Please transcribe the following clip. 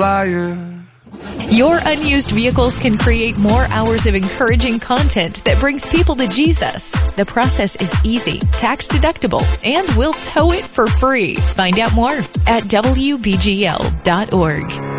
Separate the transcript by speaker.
Speaker 1: liar.
Speaker 2: Your unused vehicles can create more hours of encouraging content that brings people to Jesus. The process is easy, tax deductible, and we'll tow it for free. Find out more at WBGL.org.